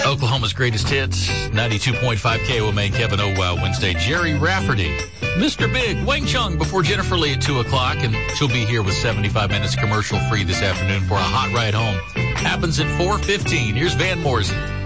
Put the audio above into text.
Oklahoma's greatest hits, 92.5 KOMA, Kevin O. Wow Wednesday. Jerry Rafferty, Mr. Big, Wang Chung before Jennifer Lee at 2 o'clock, and she'll be here with 75 minutes commercial free this afternoon for a hot ride home. Happens at 4:15. Here's Van Morrison.